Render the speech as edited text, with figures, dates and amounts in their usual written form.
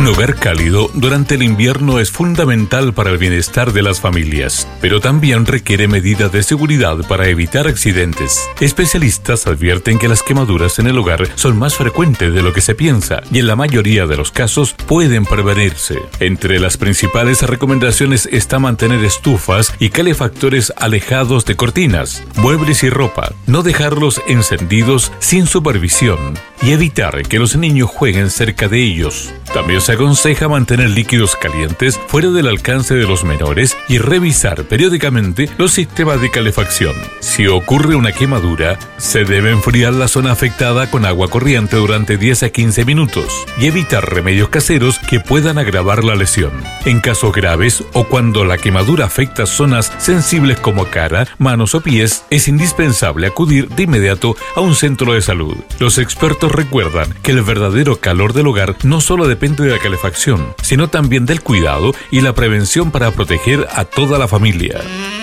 Un hogar cálido durante el invierno es fundamental para el bienestar de las familias, pero también requiere medidas de seguridad para evitar accidentes. Especialistas advierten que las quemaduras en el hogar son más frecuentes de lo que se piensa y en la mayoría de los casos pueden prevenirse. Entre las principales recomendaciones está mantener estufas y calefactores alejados de cortinas, muebles y ropa, no dejarlos encendidos sin supervisión y evitar que los niños jueguen cerca de ellos. También se aconseja mantener líquidos calientes fuera del alcance de los menores y revisar periódicamente los sistemas de calefacción. Si ocurre una quemadura, se debe enfriar la zona afectada con agua corriente durante 10 a 15 minutos y evitar remedios caseros que puedan agravar la lesión. En casos graves o cuando la quemadura afecta zonas sensibles como cara, manos o pies, es indispensable acudir de inmediato a un centro de salud. Los expertos recuerdan que el verdadero calor del hogar no solo depende de la calefacción, sino también del cuidado y la prevención para proteger a toda la familia.